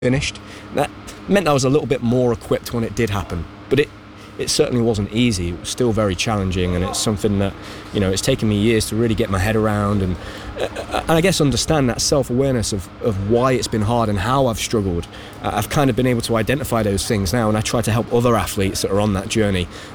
finished. That meant I was a little bit more equipped when it did happen, but it certainly wasn't easy. It was still very challenging, and it's something that, it's taken me years to really get my head around and I guess understand that self-awareness of why it's been hard and how I've struggled. I've kind of been able to identify those things now, and I try to help other athletes that are on that journey